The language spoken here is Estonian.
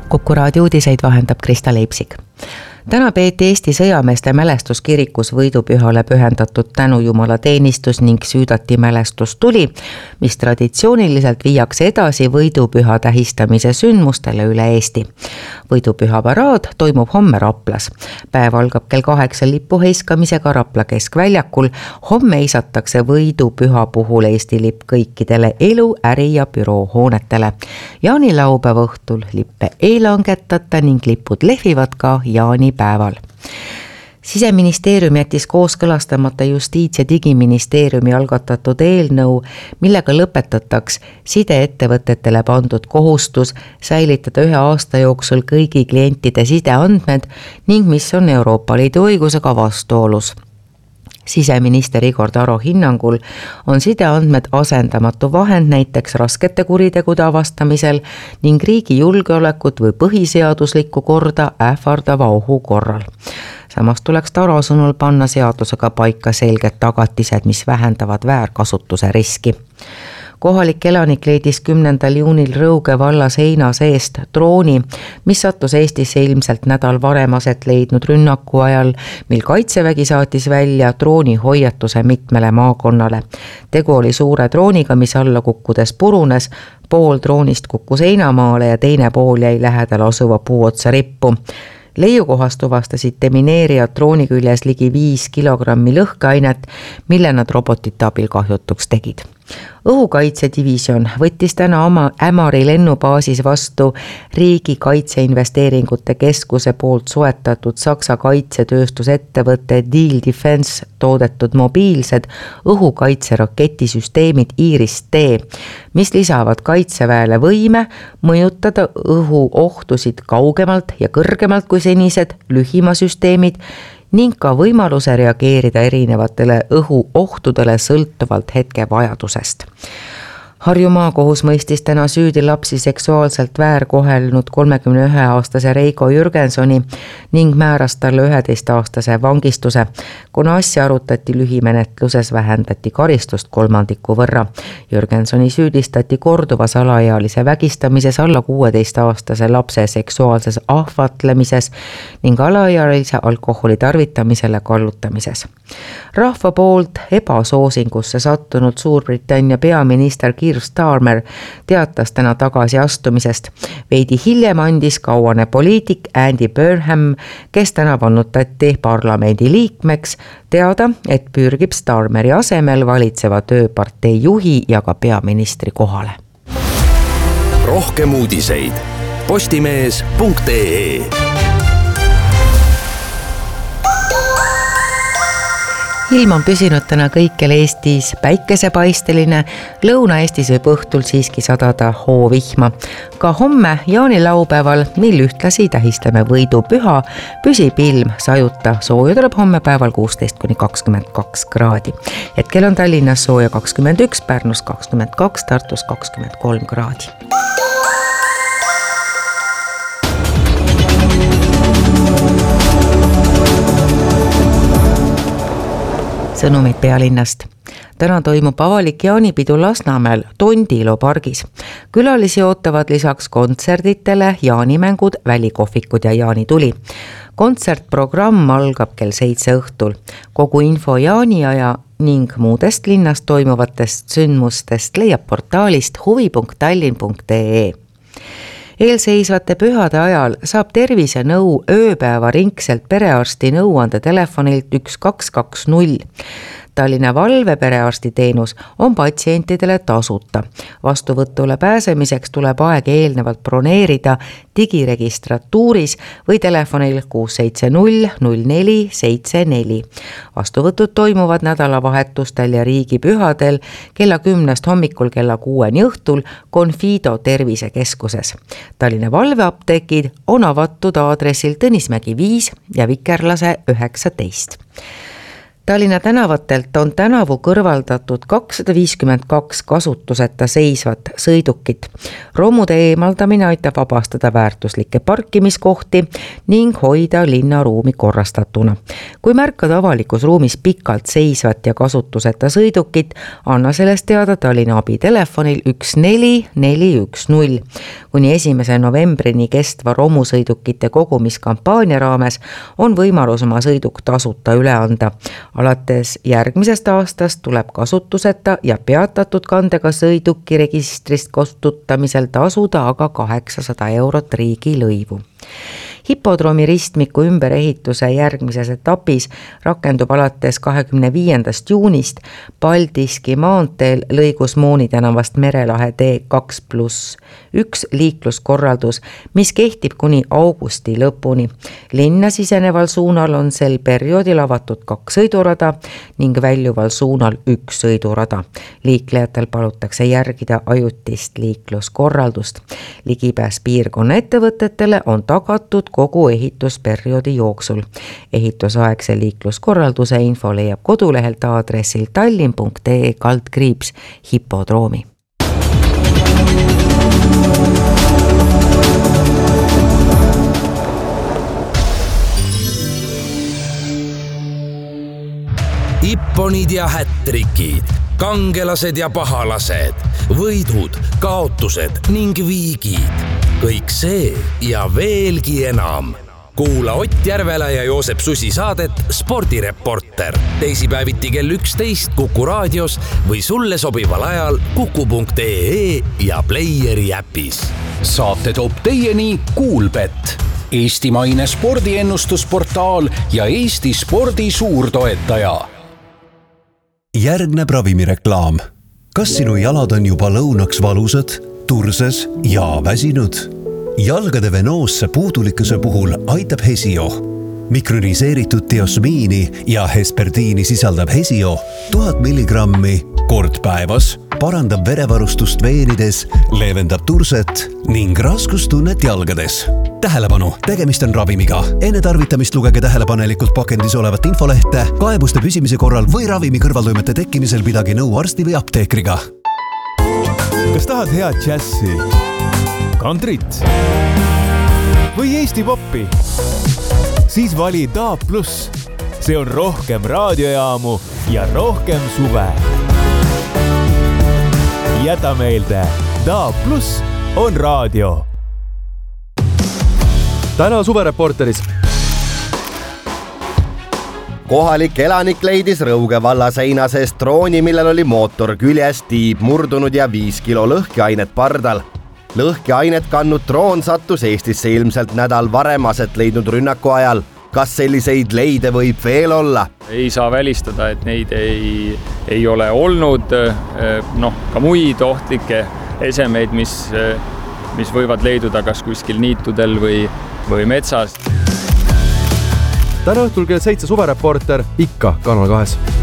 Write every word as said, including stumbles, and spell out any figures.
Kuku raadio uudiseid vahendab Krista Leipsik. Täna peeti Eesti sõjameeste mälestuskirikus võidupühale pühendatud tänujumala teenistus ning süüdati mälestustuli, mis traditsiooniliselt viiakse edasi võidupüha tähistamise sündmustele üle Eesti. Võidupüha paraad toimub homme Raplas. Päev algab kell kaheksa lipu heiskamisega Rapla keskväljakul. Homme heisatakse võidupüha puhul Eesti lipp kõikidele elu, äri ja büroo hoonetele. Jaanilaupäeva õhtul lippe ei langetata ning lipud lehvivad ka jaani päeval. Siseministeerium jättis kooskõlastamata Justiits- ja Digiministeeriumi algatatud eelnõu, millega lõpetataks sideettevõtetele pandud kohustus säilitada ühe aasta jooksul kõigi klientide sideandmed ning mis on Euroopa Liidu õigusega vastuolus. Siseminister Igor Taro hinnangul on sideandmed asendamatu vahend näiteks raskete kuritegude avastamisel ning riigi julgeolekut või põhiseaduslikku korda ähvardava ohu korral. Samas tuleks Taro sõnul panna seadusega paika selged tagatised, mis vähendavad väärkasutuse riski. Kohalik elanik leidis kümnendal juunil Rõuge valla seina seest drooni, mis sattus Eestisse ilmselt nädal varem aset leidnud rünnaku ajal, mil Kaitsevägi saatis välja drooni hoiatuse mitmele maakonnale. Tegu oli suure drooniga, mis alla kukkudes purunes, pool droonist kukkus heinamaale ja teine pool jäi lähedal asuva puu otsa rippu. Leiukohast tuvastasid demineerijad drooni küljes ligi viis kilogrammi lõhkeainet, mille nad robotite abil kahjutuks tegid. Õhukaitsedivision võttis täna oma Ämari lennubaasis vastu riigi kaitseinvesteeringute keskuse poolt soetatud Saksa kaitsetööstusettevõtte Diehl Defense toodetud mobiilsed õhukaitseraketisüsteemid Iris-T, mis lisavad kaitseväele võime mõjutada õhuohtusid kaugemalt ja kõrgemalt kui senised lühimasüsteemid ning ka võimaluse reageerida erinevatele õhuohtudele sõltuvalt hetke vajadusest. Harju maakohus mõistis täna süüdi lapsi seksuaalselt väärkohelnud kolmekümne ühe aastase Reiko Jürgensoni ning määras talle üheteist aastase vangistuse. Kuna asja arutati lühimenetluses, vähendati karistust kolmandiku võrra. Jürgensoni süüdistati korduvas alaealise vägistamises, alla kuueteist aastase lapse seksuaalses ahvatlemises ning alaealise alkoholi tarvitamisele kallutamises. Rahva poolt ebasoosingusse sattunud Suurbritannia peaminister Keir Starmer teatas täna tagasi astumisest. Veidi hiljem andis kauane poliitik Andy Burnham, kes täna vannutati parlamendi liikmeks, teada, et pürgib Starmeri asemel valitseva tööpartei juhi ja ka peaministri kohale. Rohkem uudiseid postimees punkt ee. Ilm on püsinud täna kõikjal Eestis päikesepaisteline, Lõuna-Eestis võib õhtul siiski sadada hoovihma. Ka homme jaanilaupäeval, mil ühtlasi tähistame võidupüha, püsib ilm sajuta, sooja tuleb homme päeval kuusteist kuni kakskümmend kaks kraadi. Hetkel on Tallinnas sooja kakskümmend üks, Pärnus kakskümmend kaks, Tartus kakskümmend kolm kraadi. Sõnumid pealinnast. Täna toimub avalik jaanipidu Lasnamäel Tondilo pargis. Külalisi ootavad lisaks kontserditele jaanimängud, välikohvikud ja jaanituli. Kontsertprogramm algab kell seitse õhtul. Kogu info jaaniaja ning muudest linnast toimuvatest sündmustest leiab portaalist huvi punkt tallinn punkt ee. Eelseisvate pühade ajal saab tervisenõu ööpäeva ringselt perearsti nõuande telefonilt üks kaks kaks null. Tallinna valveperearsti teenus on patsientidele tasuta. Vastuvõtule pääsemiseks tuleb aeg eelnevalt broneerida digiregistratuuris või telefonil kuus seitse null null neli seitse neli. Vastuvõtud toimuvad nädalavahetustel ja riigipühadel kella kümnest hommikul kella kuueni õhtul Confido tervisekeskuses. Tallinna valveapteekid on avatud aadressil Tõnismägi viis ja Vikerlase üheksateist. Tallinna tänavatelt on tänavu kõrvaldatud kakssada viiskümmend kaks kasutuseta seisvat sõidukit. Romude eemaldamine aitab vabastada väärtuslikke parkimiskohti ning hoida linnaruumi korrastatuna. Kui märkad avalikus ruumis pikalt seisvat ja kasutuseta sõidukit, anna sellest teada Tallinna abitelefonil üks neli neli üks null. Kuni esimese novembrini kestva romusõidukite kogumiskampaania raames on võimalus oma sõiduk tasuta üle anda. Alates järgmisest aastast tuleb kasutuseta ja peatatud kandega sõiduki registrist kostutamisel tasuda aga kaheksasada eurot riigilõivu. Hipodroomi ristmiku ümberehituse järgmises etapis rakendub alates kahekümne viiendast juunist Paldiski maanteel lõigus Mooni tänavast Merelahe tee kaks pluss üks liikluskorraldus, mis kehtib kuni augusti lõpuni. Linna siseneval suunal on sel perioodil avatud kaks sõidurada ning väljuval suunal üks sõidurada. Liiklejatel palutakse järgida ajutist liikluskorraldust. Ligipääs piirkonna ettevõtetele on tagatud kogu ehitusperioodi jooksul. Ehitusaegse liikluskorralduse info leiab kodulehelt aadressil tallinn punkt ee kaldkriips hipodroomi. Ipponid ja hättrikid, kangelased ja pahalased, võidud, kaotused ning viigid. Kõik see ja veelgi enam. Kuula Ott Järvela ja Joosep Susi saadet Spordireporter. Teisipäeviti kell üksteist Kuku raadios või sulle sobival ajal kuku punkt ee ja Playeri äpis. Saate toob teieni Kuulbett, eestimaine spordiennustusportaal ja Eesti spordi suurtoetaja. Järgneb ravimireklaam. Kas sinu jalad on juba lõunaks valusad, turses ja väsinud? Jalgade venoosse puudulikkuse puhul aitab Hesio. Mikroniseeritud diosmiini ja hesperdiini sisaldab Hesio tuhat milligrammi kord päevas, parandab verevarustust veenides, leevendab turset ning raskustunnet jalgades. Tähelepanu, tegemist on ravimiga. Enne tarvitamist lugege tähelepanelikult pakendis olevat infolehte, kaebuste püsimise korral või ravimi kõrvaltoimete tekkimisel pidage nõu arsti või apteekriga. Kas tahad head džässi, kantrit või Eesti poppi? Siis vali D A B plus. See on rohkem raadiojaamu ja rohkem suve. Jäta meelde, D A B plus on raadio. Täna suvereporteris. Kohalik elanik leidis Rõuge valla seina seest drooni, millel oli mootor küljes, tiib murdunud ja viis kilo lõhkeainet pardal. Lõhkeainet kandnud droon sattus Eestisse ilmselt nädal varem aset leidnud rünnaku ajal. Kas selliseid leide võib veel olla? Ei saa välistada, et neid ei, ei ole olnud, noh, ka muid ohtlikke esemeid, mis, mis võivad leiduda kas kuskil niitudel või, või metsas. Täna õhtul kell seitse suvereporter ikka Kanal kahes.